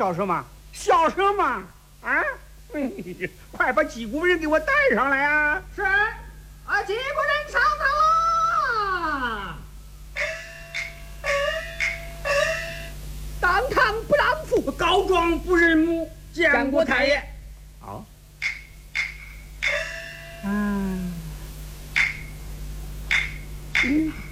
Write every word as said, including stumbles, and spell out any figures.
笑什么？笑什么？啊！哎，快把击鼓人给我带上来啊！ 是，啊，击鼓人上堂。当堂不让父， 告状不认母，见过太爷。 好。 啊。嗯。